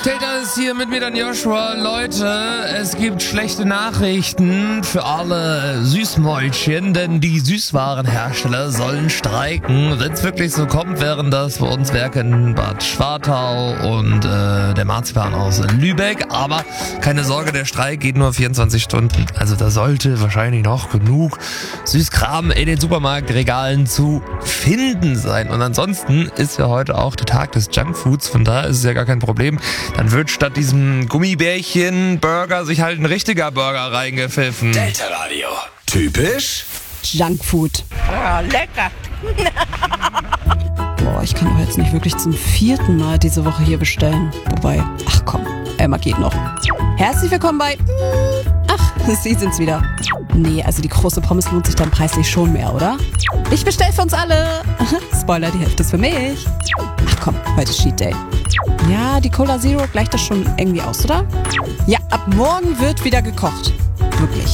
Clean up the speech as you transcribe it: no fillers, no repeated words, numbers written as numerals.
Dictator ist hier mit mir, dann Joshua. Leute, es gibt schlechte Nachrichten für alle Süßmäulchen, denn die Süßwarenhersteller sollen streiken. Wenn es wirklich so kommt, wären das bei uns Werke in Bad Schwartau und der Marzipan aus Lübeck. Aber keine Sorge, der Streik geht nur 24 Stunden. Also da sollte wahrscheinlich noch genug Süßkram in den Supermarktregalen zu finden sein. Und ansonsten ist ja heute auch der Tag des Junkfoods, von daher ist es ja gar kein Problem. Dann wird statt diesem Gummibärchen-Burger sich halt ein richtiger Burger reingepfiffen. Delta Radio. Typisch Junkfood. Ja, lecker. Boah, ich kann doch jetzt nicht wirklich zum 4. Mal diese Woche hier bestellen. Wobei, ach komm, Emma geht noch. Herzlich willkommen bei... Ach, Sie sind's wieder. Nee, also die große Pommes lohnt sich dann preislich schon mehr, oder? Ich bestell für uns alle. Spoiler, die Hälfte ist für mich. Ach komm, heute ist Cheat Day. Ja, die Cola Zero gleicht das schon irgendwie aus, oder? Ja, ab morgen wird wieder gekocht. Wirklich.